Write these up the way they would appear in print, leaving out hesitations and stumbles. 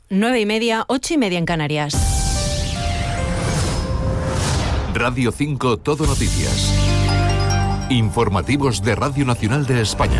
9:30, 8:30 en Canarias. Radio 5 Todo Noticias. Informativos de Radio Nacional de España.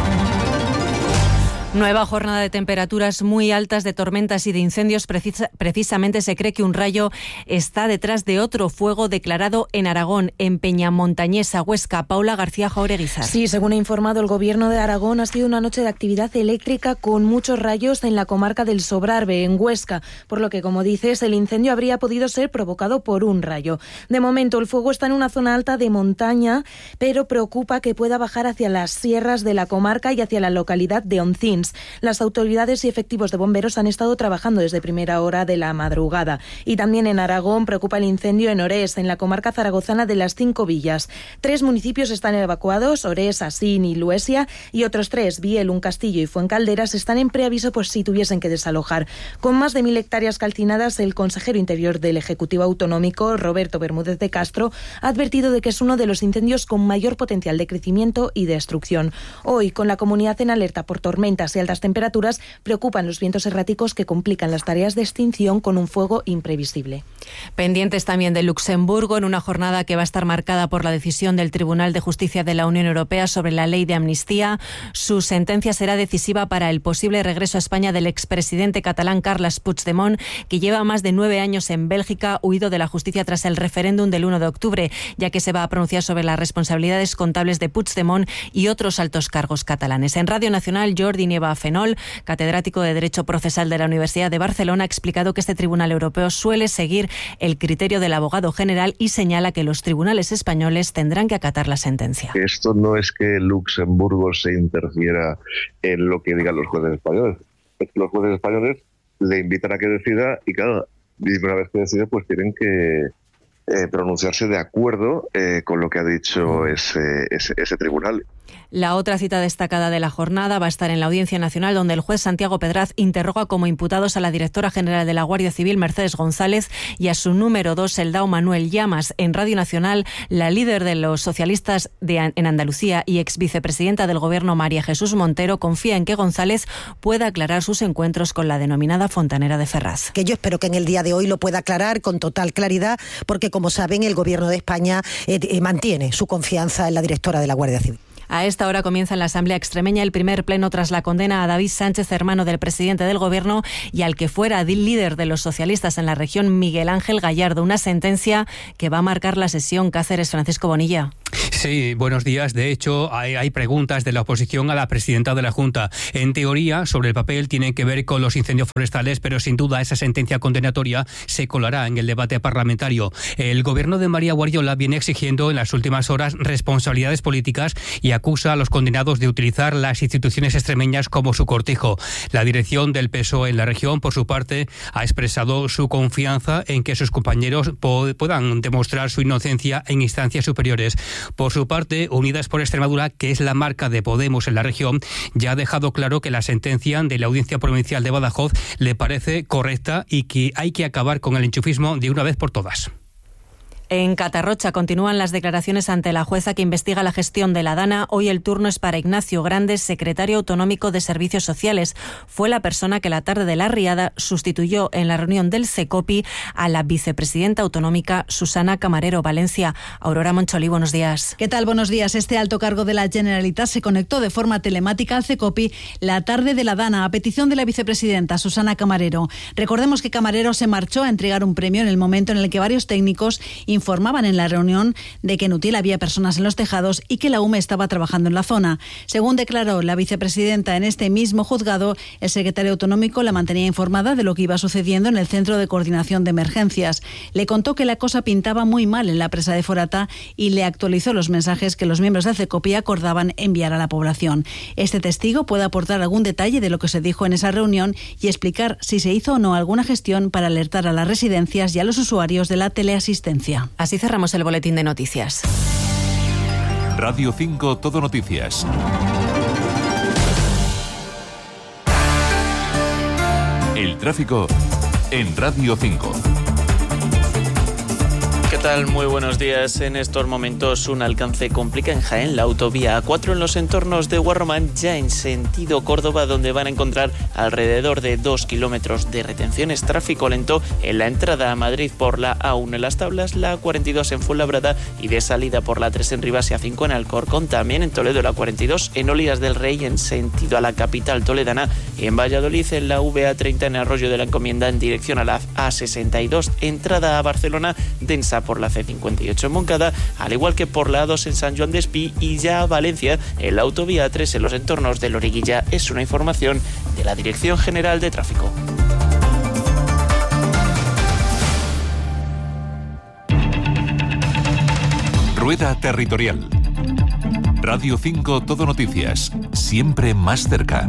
Nueva jornada de temperaturas muy altas, de tormentas y de incendios. Precisamente se cree que un rayo está detrás de otro fuego declarado en Aragón, en Peñamontañesa, Huesca. Paula García Jaureguizar. Sí, según ha informado el Gobierno de Aragón, ha sido una noche de actividad eléctrica con muchos rayos en la comarca del Sobrarbe, en Huesca, por lo que, como dices, el incendio habría podido ser provocado por un rayo. De momento, el fuego está en una zona alta de montaña, pero preocupa que pueda bajar hacia las sierras de la comarca y hacia la localidad de Oncins. Las autoridades y efectivos de bomberos han estado trabajando desde primera hora de la madrugada. Y también en Aragón preocupa el incendio en Orés, en la comarca zaragozana de las 5 Villas. 3 municipios están evacuados: Orés, Asín y Luesia, y otros 3, Biel, Uncastillo y Fuencalderas, están en preaviso por si tuviesen que desalojar. Con más de 1.000 hectáreas calcinadas, el consejero interior del Ejecutivo Autonómico, Roberto Bermúdez de Castro, ha advertido de que es uno de los incendios con mayor potencial de crecimiento y destrucción. Hoy, con la comunidad en alerta por tormentas y altas temperaturas, preocupan los vientos erráticos que complican las tareas de extinción con un fuego imprevisible. Pendientes también de Luxemburgo, en una jornada que va a estar marcada por la decisión del Tribunal de Justicia de la Unión Europea sobre la ley de amnistía. Su sentencia será decisiva para el posible regreso a España del expresidente catalán Carles Puigdemont, que lleva más de 9 años en Bélgica, huido de la justicia tras el referéndum del 1 de octubre, ya que se va a pronunciar sobre las responsabilidades contables de Puigdemont y otros altos cargos catalanes. En Radio Nacional, Jordi Nieva Fenol, catedrático de Derecho Procesal de la Universidad de Barcelona, ha explicado que este Tribunal Europeo suele seguir el criterio del abogado general y señala que los tribunales españoles tendrán que acatar la sentencia. Esto no es que Luxemburgo se interfiera en lo que digan los jueces españoles. Es que los jueces españoles le invitan a que decida y, claro, una vez que decide, pues tienen que pronunciarse de acuerdo con lo que ha dicho ese tribunal. La otra cita destacada de la jornada va a estar en la Audiencia Nacional, donde el juez Santiago Pedraz interroga como imputados a la directora general de la Guardia Civil, Mercedes González, y a su número 2, el DAO Manuel Llamas. En Radio Nacional, la líder de los socialistas en Andalucía y ex vicepresidenta del Gobierno, María Jesús Montero, confía en que González pueda aclarar sus encuentros con la denominada Fontanera de Ferraz. Que yo espero que en el día de hoy lo pueda aclarar con total claridad, porque, como saben, el Gobierno de España mantiene su confianza en la directora de la Guardia Civil. A esta hora comienza en la Asamblea Extremeña el primer pleno tras la condena a David Sánchez, hermano del presidente del Gobierno, y al que fuera líder de los socialistas en la región, Miguel Ángel Gallardo. Una sentencia que va a marcar la sesión. Cáceres, Francisco Bonilla. Sí, buenos días. De hecho, hay preguntas de la oposición a la presidenta de la Junta. En teoría, sobre el papel, tienen que ver con los incendios forestales, pero sin duda esa sentencia condenatoria se colará en el debate parlamentario. El Gobierno de María Guardiola viene exigiendo en las últimas horas responsabilidades políticas y acusa a los condenados de utilizar las instituciones extremeñas como su cortijo. La dirección del PSOE en la región, por su parte, ha expresado su confianza en que sus compañeros puedan demostrar su inocencia en instancias superiores. Por su parte, Unidas por Extremadura, que es la marca de Podemos en la región, ya ha dejado claro que la sentencia de la Audiencia Provincial de Badajoz le parece correcta y que hay que acabar con el enchufismo de una vez por todas. En Catarrocha continúan las declaraciones ante la jueza que investiga la gestión de la Dana. Hoy el turno es para Ignacio Grandes, secretario autonómico de Servicios Sociales. Fue la persona que la tarde de la Riada sustituyó en la reunión del CECOPI a la vicepresidenta autonómica Susana Camarero. Valencia. Aurora Moncholí, buenos días. ¿Qué tal? Buenos días. Este alto cargo de la Generalitat se conectó de forma telemática al CECOPI la tarde de la Dana a petición de la vicepresidenta Susana Camarero. Recordemos que Camarero se marchó a entregar un premio en el momento en el que varios técnicos informaban en la reunión de que en Utiel había personas en los tejados y que la UME estaba trabajando en la zona. Según declaró la vicepresidenta en este mismo juzgado, el secretario autonómico la mantenía informada de lo que iba sucediendo en el Centro de Coordinación de Emergencias. Le contó que la cosa pintaba muy mal en la presa de Forata y le actualizó los mensajes que los miembros del CECOPI acordaban enviar a la población. Este testigo puede aportar algún detalle de lo que se dijo en esa reunión y explicar si se hizo o no alguna gestión para alertar a las residencias y a los usuarios de la teleasistencia. Así cerramos el boletín de noticias. Radio 5 Todo Noticias. El tráfico en Radio 5. ¿qué tal? Muy buenos días. En estos momentos un alcance complica en Jaén la autovía A4 en los entornos de Guarromán, ya en sentido Córdoba, donde van a encontrar alrededor de 2 kilómetros de retenciones. Tráfico lento en la entrada a Madrid por la A1 en Las Tablas, la A42 en Fuenlabrada y de salida por la A3 en Rivas y A5 en Alcorcón. También en Toledo la 42 en Olías del Rey en sentido a la capital toledana, y en Valladolid en la VA30 en Arroyo de la Encomienda en dirección a la A62. Entrada a Barcelona densa por la C58 en Moncada, al igual que por la A2 en San Joan de Espí, y ya a Valencia en la autovía A3 en los entornos de Loriguilla. Es una información de la Dirección General de Tráfico. Rueda Territorial. Radio 5 Todo Noticias, siempre más cerca.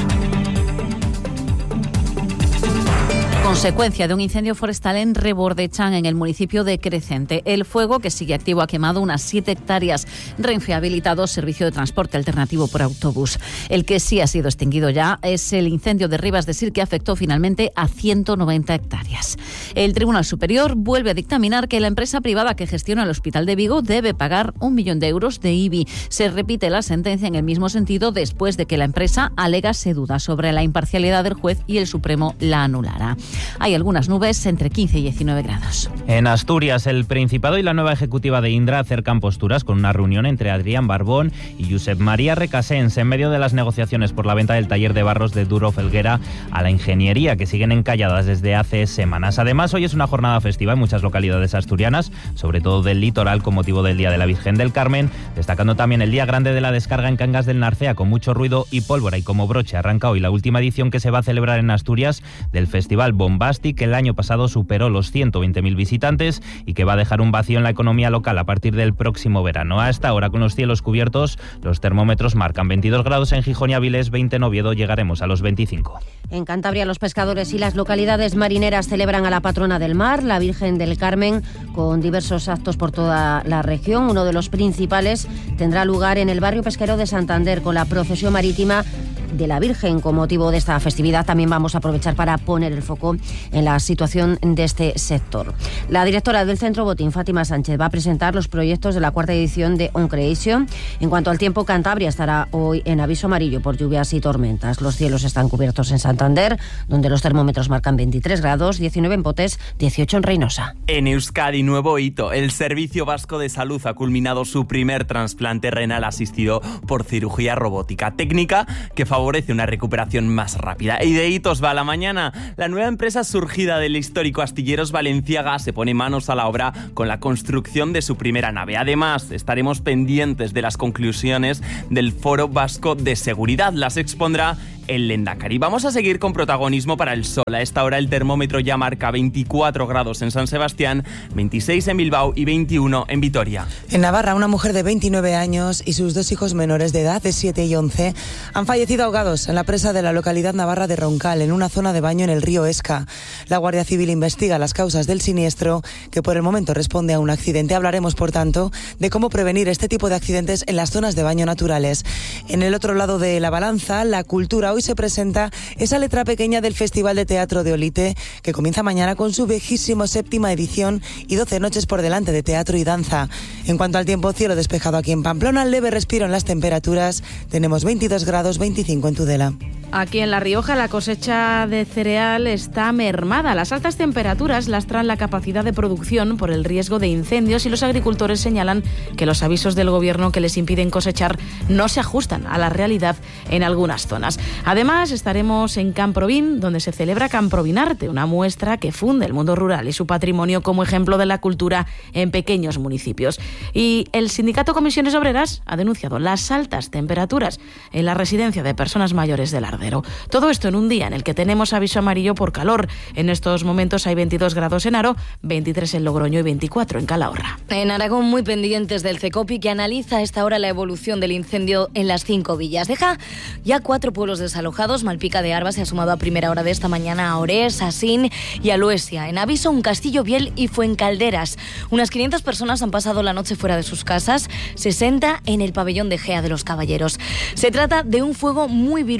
Consecuencia de un incendio forestal en Rebordechán, en el municipio de Crecente. El fuego, que sigue activo, ha quemado unas 7 hectáreas. Renfe ha habilitado servicio de transporte alternativo por autobús. El que sí ha sido extinguido ya es el incendio de Ribas de Sil, que afectó finalmente a 190 hectáreas. El Tribunal Superior vuelve a dictaminar que la empresa privada que gestiona el Hospital de Vigo debe pagar 1 millón de euros de IBI. Se repite la sentencia en el mismo sentido después de que la empresa alegase dudas sobre la imparcialidad del juez y el Supremo la anulara. Hay algunas nubes entre 15 y 19 grados. En Asturias, el Principado y la nueva ejecutiva de Indra acercan posturas con una reunión entre Adrián Barbón y Josep María Recasens en medio de las negociaciones por la venta del taller de barros de Duro Felguera a la ingeniería, que siguen encalladas desde hace semanas. Además, hoy es una jornada festiva en muchas localidades asturianas, sobre todo del litoral, con motivo del Día de la Virgen del Carmen, destacando también el día grande de la descarga en Cangas del Narcea, con mucho ruido y pólvora. Y como broche arranca hoy la última edición que se va a celebrar en Asturias del Festival Bombastic, que el año pasado superó los 120.000 visitantes y que va a dejar un vacío en la economía local a partir del próximo verano. A esta hora, con los cielos cubiertos, los termómetros marcan 22 grados en Gijón y Avilés, 20 en Oviedo, llegaremos a los 25. En Cantabria, los pescadores y las localidades marineras celebran a la patrona del mar, la Virgen del Carmen, con diversos actos por toda la región. Uno de los principales tendrá lugar en el barrio pesquero de Santander, con la procesión marítima de la Virgen. Con motivo de esta festividad también vamos a aprovechar para poner el foco en la situación de este sector. La directora del Centro Botín, Fátima Sánchez, va a presentar los proyectos de la 4ª edición de On Creation. En cuanto al tiempo, Cantabria estará hoy en aviso amarillo por lluvias y tormentas. Los cielos están cubiertos en Santander, donde los termómetros marcan 23 grados, 19 en Potes, 18 en Reynosa. En Euskadi, nuevo hito. El Servicio Vasco de Salud ha culminado su primer trasplante renal asistido por cirugía robótica, técnica que favorece una recuperación más rápida. Y de hitos va la mañana. La nueva empresa surgida del histórico Astilleros Balenciaga se pone manos a la obra con la construcción de su primera nave. Además, estaremos pendientes de las conclusiones del Foro Vasco de Seguridad. Las expondrá el Lehendakari. Vamos a seguir con protagonismo para el sol. A esta hora el termómetro ya marca 24 grados en San Sebastián, 26 en Bilbao y 21 en Vitoria. En Navarra, una mujer de 29 años y sus 2 hijos menores de edad, de 7 y 11, han fallecido ahogados en la presa de la localidad navarra de Roncal, en una zona de baño en el río Esca. La Guardia Civil investiga las causas del siniestro, que por el momento responde a un accidente. Hablaremos, por tanto, de cómo prevenir este tipo de accidentes en las zonas de baño naturales. En el otro lado de la balanza, la cultura. Hoy se presenta esa letra pequeña del Festival de Teatro de Olite, que comienza mañana con su 27ª edición y 12 noches por delante de teatro y danza. En cuanto al tiempo, cielo despejado aquí en Pamplona, leve respiro en las temperaturas. Tenemos 22 grados, 25 en Tudela. Aquí en La Rioja la cosecha de cereal está mermada. Las altas temperaturas lastran la capacidad de producción por el riesgo de incendios y los agricultores señalan que los avisos del gobierno que les impiden cosechar no se ajustan a la realidad en algunas zonas. Además, estaremos en Camprovín, donde se celebra Camprovinarte, una muestra que funde el mundo rural y su patrimonio como ejemplo de la cultura en pequeños municipios. Y el sindicato Comisiones Obreras ha denunciado las altas temperaturas en la residencia de personas mayores de Lardero. Todo esto en un día en el que tenemos aviso amarillo por calor. En estos momentos hay 22 grados en Haro, 23 en Logroño y 24 en Calahorra. En Aragón, muy pendientes del CECOPI, que analiza a esta hora la evolución del incendio en las 5 villas. Deja ya 4 pueblos desalojados. Malpica de Arba se ha sumado a primera hora de esta mañana a Orés, Asín y a Luesia. En aviso, un Castillo Biel y Fuencalderas. Unas 500 personas han pasado la noche fuera de sus casas, 60 en el pabellón de Gea de los Caballeros. Se trata de un fuego muy virulento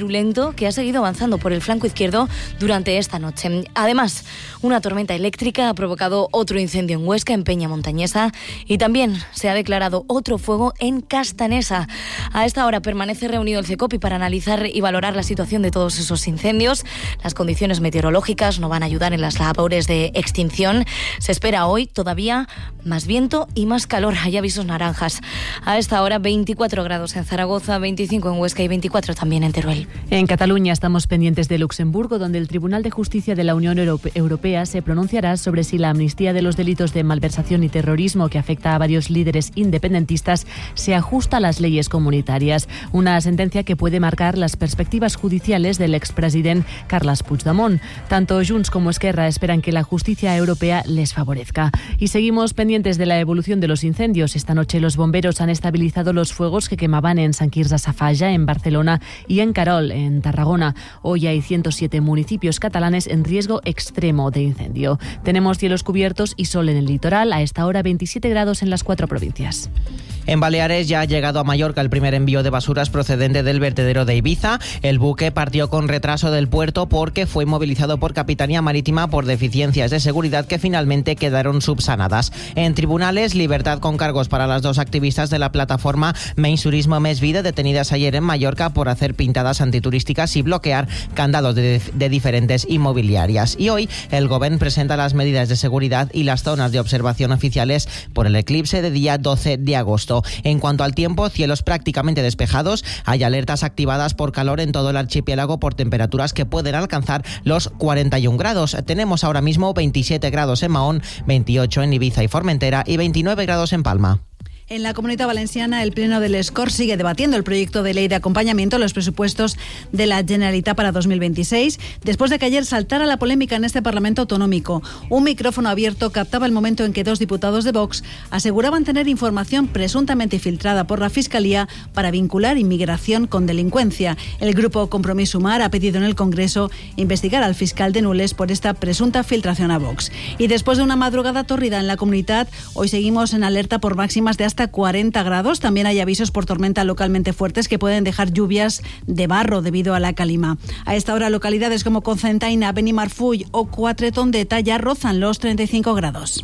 viento que ha seguido avanzando por el flanco izquierdo durante esta noche. Además, una tormenta eléctrica ha provocado otro incendio en Huesca, en Peña Montañesa, y también se ha declarado otro fuego en Castanesa. A esta hora permanece reunido el CECOPI para analizar y valorar la situación de todos esos incendios. Las condiciones meteorológicas no van a ayudar en las labores de extinción. Se espera hoy todavía más viento y más calor. Hay avisos naranjas. A esta hora 24 grados en Zaragoza, 25 en Huesca y 24 también en Teruel. En Cataluña estamos pendientes de Luxemburgo, donde el Tribunal de Justicia de la Unión Europea se pronunciará sobre si la amnistía de los delitos de malversación y terrorismo que afecta a varios líderes independentistas se ajusta a las leyes comunitarias. Una sentencia que puede marcar las perspectivas judiciales del expresidente Carles Puigdemont. Tanto Junts como Esquerra esperan que la justicia europea les favorezca. Y seguimos pendientes de la evolución de los incendios. Esta noche los bomberos han estabilizado los fuegos que quemaban en Sant Quirze Safaja, en Barcelona, y en Carol, en Tarragona. Hoy hay 107 municipios catalanes en riesgo extremo de incendio. Tenemos cielos cubiertos y sol en el litoral. A esta hora 27 grados en las 4 provincias. En Baleares ya ha llegado a Mallorca el primer envío de basuras procedente del vertedero de Ibiza. El buque partió con retraso del puerto porque fue movilizado por Capitanía Marítima por deficiencias de seguridad que finalmente quedaron subsanadas. En tribunales, libertad con cargos para las 2 activistas de la plataforma Menys Turismo Més Vida, detenidas ayer en Mallorca por hacer pintadas antiturísticas y bloquear candados de diferentes inmobiliarias. Y hoy el Gobierno presenta las medidas de seguridad y las zonas de observación oficiales por el eclipse de día 12 de agosto. En cuanto al tiempo, cielos prácticamente despejados. Hay alertas activadas por calor en todo el archipiélago por temperaturas que pueden alcanzar los 41 grados. Tenemos ahora mismo 27 grados en Mahón, 28 en Ibiza y Formentera y 29 grados en Palma. En la Comunidad Valenciana, el Pleno del Escor sigue debatiendo el proyecto de ley de acompañamiento a los presupuestos de la Generalitat para 2026, después de que ayer saltara la polémica en este Parlamento autonómico. Un micrófono abierto captaba el momento en que 2 diputados de Vox aseguraban tener información presuntamente filtrada por la Fiscalía para vincular inmigración con delincuencia. El grupo Compromís Sumar ha pedido en el Congreso investigar al fiscal de Nules por esta presunta filtración a Vox. Y después de una madrugada tórrida en la comunidad, hoy seguimos en alerta por máximas de hasta 40 grados. También hay avisos por tormenta localmente fuertes que pueden dejar lluvias de barro debido a la calima. A esta hora, localidades como Cocentaina, Benimarfull o Quatretondeta ya rozan los 35 grados.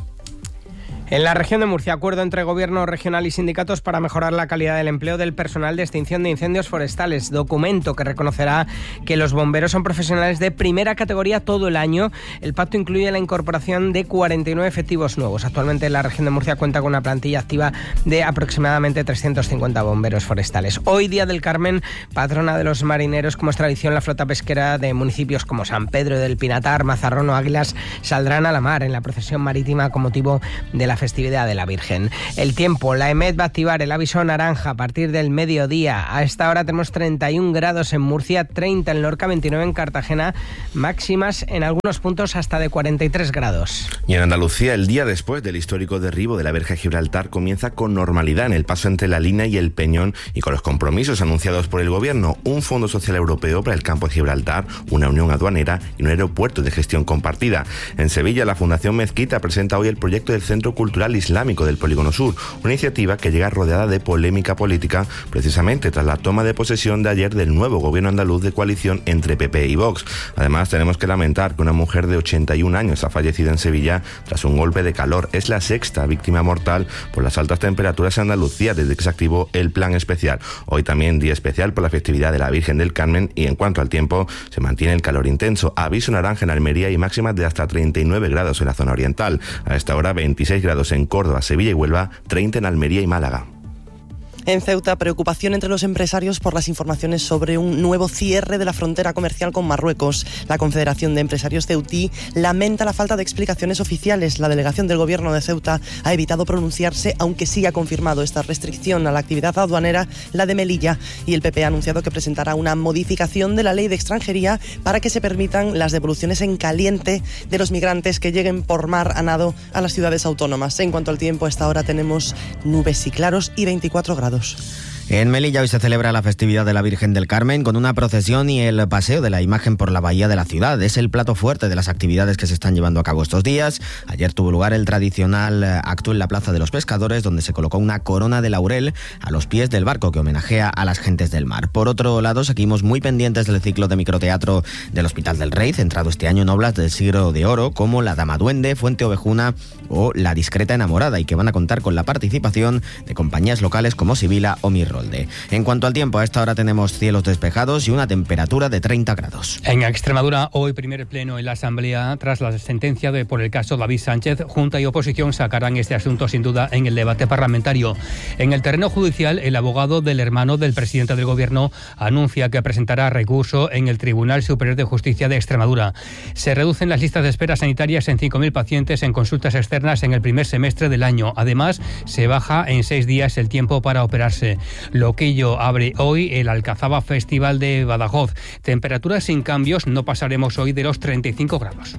En la región de Murcia, acuerdo entre Gobierno regional y sindicatos para mejorar la calidad del empleo del personal de extinción de incendios forestales. Documento que reconocerá que los bomberos son profesionales de primera categoría todo el año. El pacto incluye la incorporación de 49 efectivos nuevos. Actualmente la región de Murcia cuenta con una plantilla activa de aproximadamente 350 bomberos forestales. Hoy, Día del Carmen, patrona de los marineros, como es tradición, la flota pesquera de municipios como San Pedro del Pinatar, Mazarrón o Águilas saldrán a la mar en la procesión marítima con motivo de la festividad de la Virgen. El tiempo, la EMET va a activar el aviso naranja a partir del mediodía. A esta hora tenemos 31 grados en Murcia, 30 en Lorca, 29 en Cartagena, máximas en algunos puntos hasta de 43 grados. Y en Andalucía, el día después del histórico derribo de la verja de Gibraltar comienza con normalidad en el paso entre la Línea y el Peñón y con los compromisos anunciados por el Gobierno, un Fondo Social Europeo para el campo de Gibraltar, una unión aduanera y un aeropuerto de gestión compartida. En Sevilla, la Fundación Mezquita presenta hoy el proyecto del Centro Cultural Islámico del Polígono Sur, una iniciativa que llega rodeada de polémica política precisamente tras la toma de posesión de ayer del nuevo gobierno andaluz de coalición entre PP y Vox. Además, tenemos que lamentar que una mujer de 81 años ha fallecido en Sevilla tras un golpe de calor. Es la 6ª víctima mortal por las altas temperaturas en Andalucía desde que se activó el plan especial. Hoy también día especial por la festividad de la Virgen del Carmen y en cuanto al tiempo, se mantiene el calor intenso. Aviso naranja en Almería y máximas de hasta 39 grados en la zona oriental. A esta hora 26 grados en Córdoba, Sevilla y Huelva, 30 en Almería y Málaga. En Ceuta, preocupación entre los empresarios por las informaciones sobre un nuevo cierre de la frontera comercial con Marruecos. La Confederación de Empresarios Ceutí lamenta la falta de explicaciones oficiales. La delegación del Gobierno de Ceuta ha evitado pronunciarse, aunque sí ha confirmado esta restricción a la actividad aduanera, la de Melilla, y el PP ha anunciado que presentará una modificación de la ley de extranjería para que se permitan las devoluciones en caliente de los migrantes que lleguen por mar a nado a las ciudades autónomas. En cuanto al tiempo, a esta hora tenemos nubes y claros y 24 grados. En Melilla hoy se celebra la festividad de la Virgen del Carmen con una procesión y el paseo de la imagen por la bahía de la ciudad. Es el plato fuerte de las actividades que se están llevando a cabo estos días. Ayer tuvo lugar el tradicional acto en la Plaza de los Pescadores, donde se colocó una corona de laurel a los pies del barco que homenajea a las gentes del mar. Por otro lado, seguimos muy pendientes del ciclo de microteatro del Hospital del Rey, centrado este año en obras del siglo de oro como La Dama Duende, Fuente Ovejuna o La Discreta Enamorada, y que van a contar con la participación de compañías locales como Sibila o Mirrolde. En cuanto al tiempo, a esta hora tenemos cielos despejados y una temperatura de 30 grados. En Extremadura, hoy primer pleno en la Asamblea tras la sentencia por el caso David Sánchez. Junta y oposición sacarán este asunto sin duda en el debate parlamentario. En el terreno judicial, el abogado del hermano del presidente del Gobierno anuncia que presentará recurso en el Tribunal Superior de Justicia de Extremadura. Se reducen las listas de espera sanitarias en 5.000 pacientes en consultas externas en el primer semestre del año. Además, se baja en 6 días el tiempo para operarse. Loquillo abre hoy el Alcazaba Festival de Badajoz. Temperaturas sin cambios, no pasaremos hoy de los 35 grados.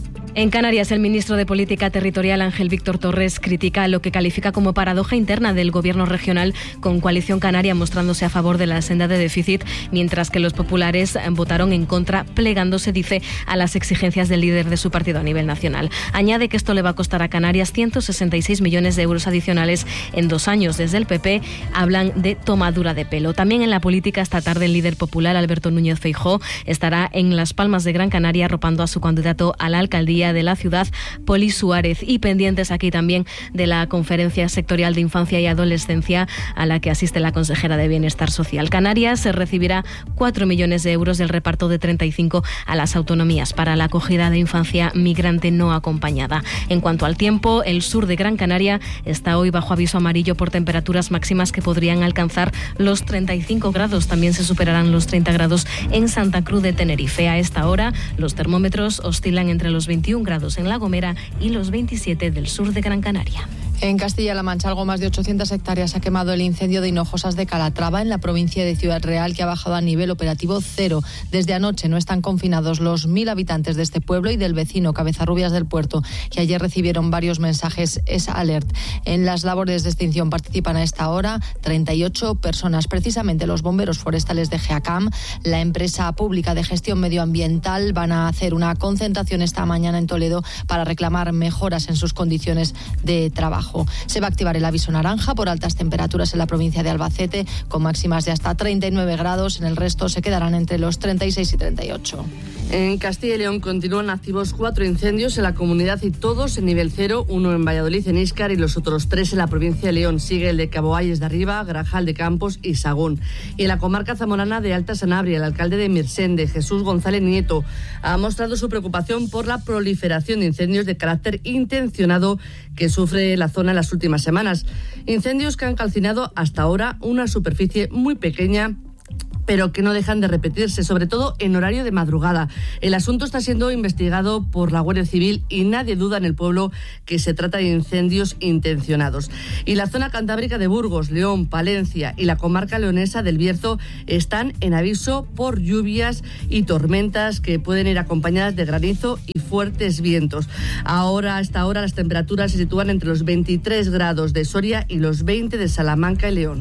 En Canarias, el ministro de Política Territorial, Ángel Víctor Torres, critica lo que califica como paradoja interna del gobierno regional, con Coalición Canaria mostrándose a favor de la senda de déficit, mientras que los populares votaron en contra, plegándose, dice, a las exigencias del líder de su partido a nivel nacional. Añade que esto le va a costar a Canarias 166 millones de euros adicionales en 2 años. Desde el PP hablan de tomadura de pelo. También en la política, esta tarde el líder popular, Alberto Núñez Feijóo, estará en Las Palmas de Gran Canaria arropando a su candidato a la alcaldía de la ciudad, Poli Suárez, y pendientes aquí también de la conferencia sectorial de infancia y adolescencia a la que asiste la consejera de Bienestar Social. Canarias recibirá 4 millones de euros del reparto de 35 a las autonomías para la acogida de infancia migrante no acompañada. En cuanto al tiempo, el sur de Gran Canaria está hoy bajo aviso amarillo por temperaturas máximas que podrían alcanzar los 35 grados. También se superarán los 30 grados en Santa Cruz de Tenerife. A esta hora, los termómetros oscilan entre los 21 grados en La Gomera y los 27 del sur de Gran Canaria. En Castilla-La Mancha, algo más de 800 hectáreas ha quemado el incendio de Hinojosas de Calatrava, en la provincia de Ciudad Real, que ha bajado a nivel operativo 0. Desde anoche no están confinados los 1.000 habitantes de este pueblo y del vecino Cabezarrubias del Puerto, que ayer recibieron varios mensajes alert. En las labores de extinción participan a esta hora 38 personas. Precisamente los bomberos forestales de GEACAM, la empresa pública de gestión medioambiental, van a hacer una concentración esta mañana en Toledo para reclamar mejoras en sus condiciones de trabajo. Se va a activar el aviso naranja por altas temperaturas en la provincia de Albacete, con máximas de hasta 39 grados. En el resto se quedarán entre los 36 y 38. En Castilla y León continúan activos 4 incendios en la comunidad y todos en nivel 0, 1 en Valladolid, en Íscar, y los otros 3 en la provincia de León. Sigue el de Caboalles de Arriba, Grajal de Campos y Sagún. Y en la comarca zamorana de Alta Sanabria, el alcalde de Mirsende, Jesús González Nieto, ha mostrado su preocupación por la proliferación de incendios de carácter intencionado que sufre la zona en las últimas semanas. Incendios que han calcinado hasta ahora una superficie muy pequeña, pero que no dejan de repetirse, sobre todo en horario de madrugada. El asunto está siendo investigado por la Guardia Civil y nadie duda en el pueblo que se trata de incendios intencionados. Y la zona cantábrica de Burgos, León, Palencia y la comarca leonesa del Bierzo están en aviso por lluvias y tormentas que pueden ir acompañadas de granizo y fuertes vientos. Ahora, hasta ahora, las temperaturas se sitúan entre los 23 grados de Soria y los 20 de Salamanca y León.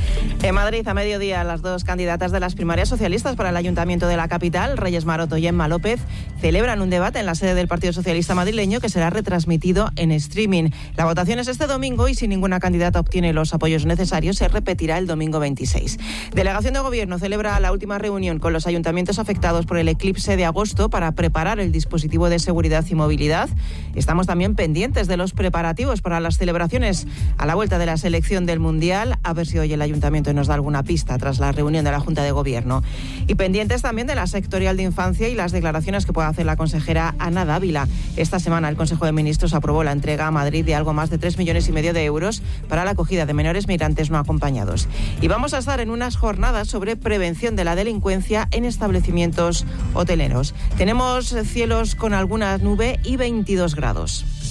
En Madrid, a mediodía, las 2 candidatas de las primarias socialistas para el Ayuntamiento de la capital, Reyes Maroto y Emma López, celebran un debate en la sede del Partido Socialista madrileño que será retransmitido en streaming. La votación es este domingo y si ninguna candidata obtiene los apoyos necesarios, se repetirá el domingo 26. Delegación de Gobierno celebra la última reunión con los ayuntamientos afectados por el eclipse de agosto para preparar el dispositivo de seguridad y movilidad. Estamos también pendientes de los preparativos para las celebraciones a la vuelta de la selección del Mundial, a ver si hoy el Ayuntamiento nos da alguna pista tras la reunión de la Junta de Gobierno. Y pendientes también de la sectorial de infancia y las declaraciones que pueda hacer la consejera Ana Dávila. Esta semana el Consejo de Ministros aprobó la entrega a Madrid de algo más de 3,5 millones de euros para la acogida de menores migrantes no acompañados. Y vamos a estar en unas jornadas sobre prevención de la delincuencia en establecimientos hoteleros. Tenemos cielos con alguna nube y 22 grados.